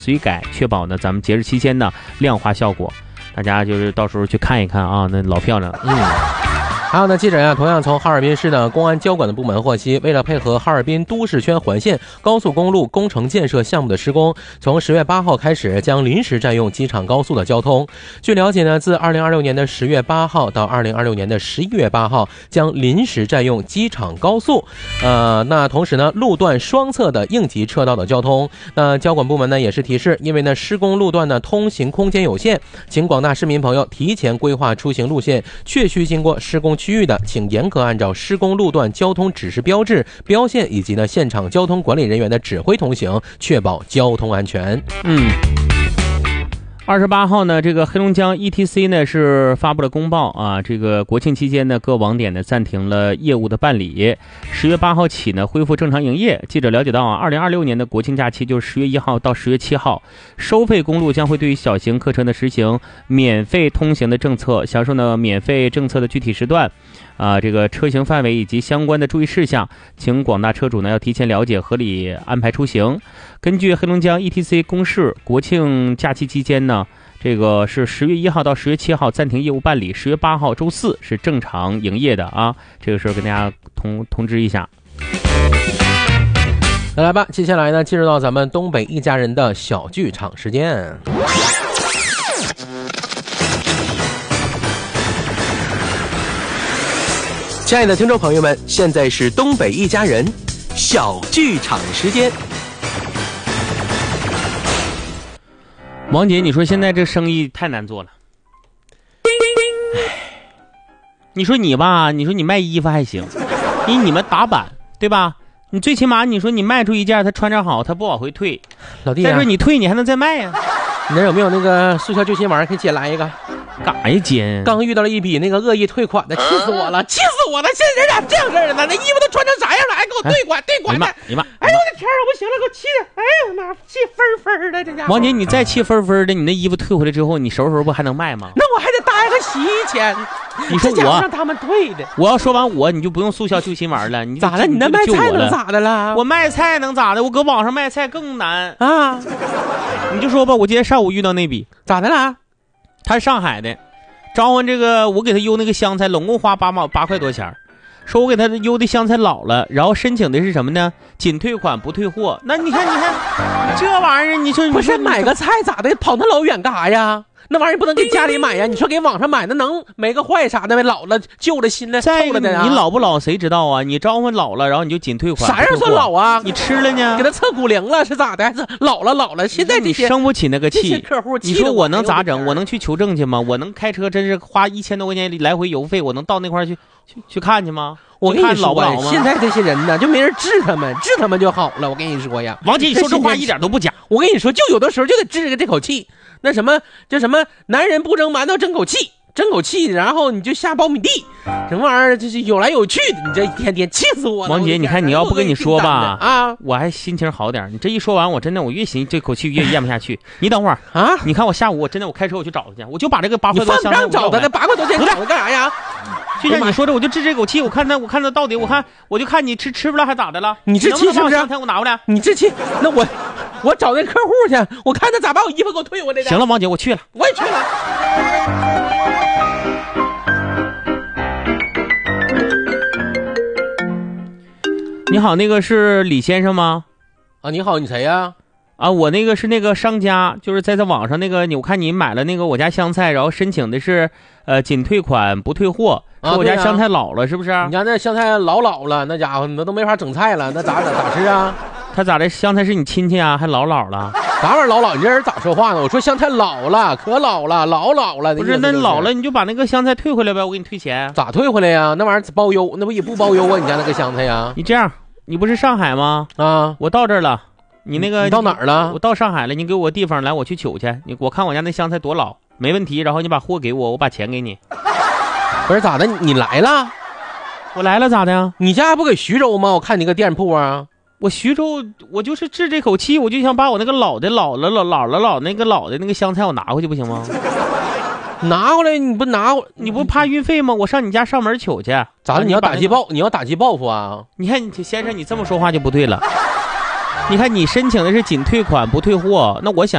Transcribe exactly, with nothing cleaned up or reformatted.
随改，确保呢咱们节日期间呢量化效果。大家就是到时候去看一看啊，那老漂亮了。 嗯。还有呢，记者呀、啊，同样从哈尔滨市的公安交管的部门获悉，为了配合哈尔滨都市圈环线高速公路工程建设项目的施工，从十月八号开始将临时占用机场高速的交通。据了解呢，自二零二六年的十月八号到二零二六年的十一月八号，将临时占用机场高速。呃，那同时呢，路段双侧的应急车道的交通，那交管部门呢也是提示，因为呢施工路段呢通行空间有限，请广大市民朋友提前规划出行路线，确需经过施工区域的，请严格按照施工路段交通指示标志、标线以及呢现场交通管理人员的指挥通行，确保交通安全。 嗯。二十八号呢，这个黑龙江 E T C 呢是发布了公报啊，这个国庆期间呢，各网点呢暂停了业务的办理，十月八号起呢恢复正常营业。记者了解到啊，二零二六年的国庆假期就是十月一号到十月七号，收费公路将会对于小型客车呢实行免费通行的政策，详述呢免费政策的具体时段。啊，这个车型范围以及相关的注意事项，请广大车主呢要提前了解，合理安排出行。根据黑龙江 E T C 公示，国庆假期期间呢，这个是十月一号到十月七号暂停业务办理，十月八号周四是正常营业的啊。这个事儿跟大家通通知一下。 那来吧，接下来呢，进入到咱们东北一家人的小剧场时间。亲爱的听众朋友们，现在是东北一家人小剧场时间。 王姐，你说现在这生意太难做了。你说你吧，你说你卖衣服还行，因为你们打板对吧？你最起码你说你卖出一件，他穿着好，他不往回退。 老弟、啊， 再说你退，你还能再卖呀、啊？ 你那有没有那个速效救心丸？给姐来一个。 干啥呀，姐？ 刚遇到了一笔那个恶意退款的，气死我了，气死我了！现在人咋这样式的呢？那衣服都穿成啥样了，还给我退款，退款的！哎呀妈！ 哎呦我的天啊，不行了，给我气的！哎呀妈，气愤愤的，这家伙！ 王姐，你再气愤愤的，你那衣服退回来之后，你收拾收拾不还能卖吗？ 那我还得搭一个洗衣钱。 你说我让他们退的， 我要说完我，你就不用速效救心丸了。你咋了？你那卖菜能咋的了？ 我卖菜能咋的？我搁网上卖菜更难啊！ 你就说吧，我今天上午遇到那笔， 咋的了？ 他是上海的。招呼这个，我给他邮那个香菜，总共花八毛八块多钱，说我给他邮的香菜老了，然后申请的是什么呢？仅退款不退货。那你看，你看这玩意儿，你说不是买个菜咋的？跑那老远干啥呀？那玩意儿不能给家里买呀？你说给网上买，那能没个坏啥的呗？老了、旧了、新了、臭了的呀？ 你老不老谁知道啊？你招呼老了，然后你就仅退款。 啥样算老啊？ 你吃了呢？ 给他测骨龄了是咋的？还是老了老了？现在你生不起那个气， 客户你说我能咋整？我能去求证去吗？我能开车真是花一千多块钱来回邮费，我能到那块去去去看去吗？ 我跟你说， 老不老吗？ 现在这些人呢，就没人治他们，治他们就好了。我跟你说呀， 王姐，你说这话一点都不假。 我跟你说，就有的时候就得治个这口气。那什么，就什么男人不蒸馒头争口气，争口气，然后你就下苞米地，什么玩意儿，就是有来有去的。你这一天天气死我了。 王姐，你看你要不跟你说吧， 啊， 我还心情好点。你这一说完，我真的我越寻这口气越咽不下去。你等会儿啊， 你看我下午我真的我开车我去找他去，我就把这个八块多香菜让找他那八块多钱找他干啥呀？ 就像你说的，我就治这口气。我看他，我看他到底，我看我就看你吃吃不了还咋的了？ 你这气是不是？ 香菜我拿过来。 你这气，那我我找那客户去，我看他咋把我衣服给我退我这。 行了，王姐，我去了， 我也去了。 你好，那个是李先生吗？ 啊，你好，你谁呀？ 啊，我那个是那个商家，就是在在网上那个，我看你买了那个我家香菜，然后申请的是呃仅退款不退货，说我家香菜老了，是不是？ 你家那香菜老老了，那家伙那都没法整菜了，那咋咋咋吃啊？ 他咋的？香菜是你亲戚啊？还老老了？ 啥玩意儿老老？你这人咋说话呢？我说香菜老了，可老了，老老了。 不是，那老了你就把那个香菜退回来呗，我给你退钱。 咋退回来呀？那玩意儿包邮，那不也不包邮啊？你家那个香菜呀？ 你这样，你不是上海吗？ 啊， 我到这儿了。你那个你到哪儿了？ 我到上海了，你给我地方来，我去取去。你我看我家那香菜多老，没问题。然后你把货给我，我把钱给你。 不是咋的？你来了？ 我来了咋的呀？ 你家不搁徐州吗？我看你个店铺啊。 我徐州，我就是治这口气，我就想把我那个老的老了老老了老那个老的那个香菜我拿回去不行吗？ 拿过来你不拿， 你不怕运费吗？我上你家上门取去。 咋的？你要打击报，你要打击报复啊？ 你看你先生，你这么说话就不对了。 你看你申请的是仅退款不退货，那我想